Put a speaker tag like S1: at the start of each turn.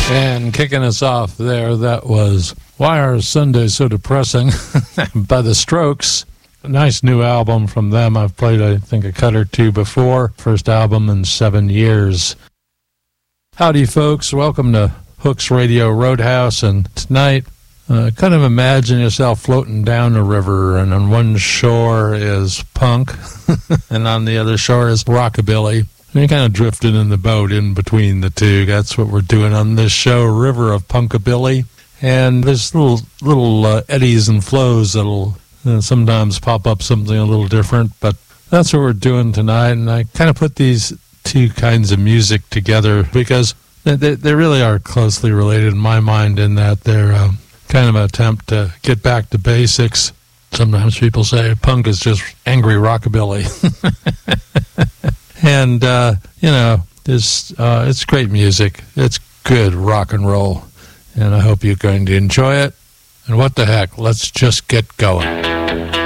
S1: And kicking us off there, that was Why Are Sundays So Depressing by The Strokes. A nice new album from them. I've played, I think, a cut or two before. First album in 7 years. Howdy, folks. Welcome to Hooks Radio Roadhouse. And tonight, kind of imagine yourself floating down a river, and on one shore is punk, and on the other shore is rockabilly. And you're kind of drifting in the boat in between the two. That's what we're doing on this show, River of Punkabilly. And there's little eddies and flows that'll sometimes pop up something a little different. But that's what we're doing tonight. And I kind of put these two kinds of music together because they really are closely related in my mind, in that they're kind of an attempt to get back to basics. Sometimes people say punk is just angry rockabilly. And, it's great music. It's good rock and roll. And I hope you're going to enjoy it. And what the heck, let's just get going.